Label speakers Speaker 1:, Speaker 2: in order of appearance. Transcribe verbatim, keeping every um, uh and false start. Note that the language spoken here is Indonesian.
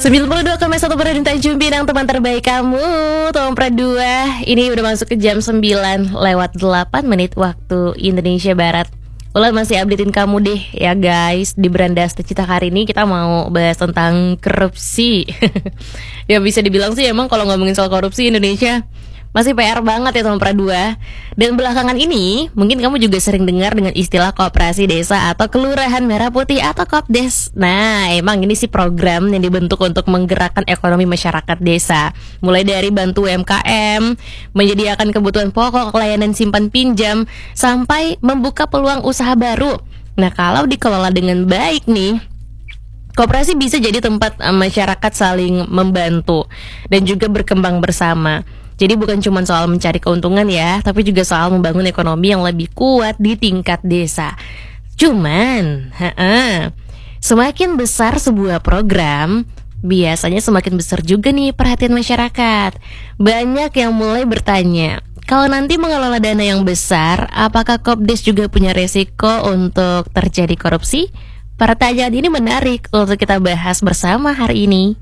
Speaker 1: sembilan puluh dua koma satu Bintang Tanjung Pinang, teman terbaik kamu, Tompra dua. Ini udah masuk ke jam sembilan lewat delapan menit waktu Indonesia Barat. Ulan masih updatein kamu deh ya guys. Di Berandas Cita hari ini kita mau bahas tentang korupsi. Ya bisa dibilang sih emang kalau ngomongin soal korupsi Indonesia masih P R banget ya Tompra dua. Dan belakangan ini mungkin kamu juga sering dengar dengan istilah koperasi desa atau kelurahan merah putih atau Kopdes. Nah emang ini sih program yang dibentuk untuk menggerakkan ekonomi masyarakat desa, mulai dari bantu U M K M, menyediakan kebutuhan pokok, layanan simpan pinjam, sampai membuka peluang usaha baru. Nah kalau dikelola dengan baik nih, koperasi bisa jadi tempat uh, masyarakat saling membantu dan juga berkembang bersama. Jadi bukan cuma soal mencari keuntungan ya, tapi juga soal membangun ekonomi yang lebih kuat di tingkat desa. Cuman, ha-ha, semakin besar sebuah program, biasanya semakin besar juga nih perhatian masyarakat. Banyak yang mulai bertanya, kalau nanti mengelola dana yang besar, apakah Kopdes juga punya resiko untuk terjadi korupsi? Pertanyaan ini menarik untuk kita bahas bersama hari ini.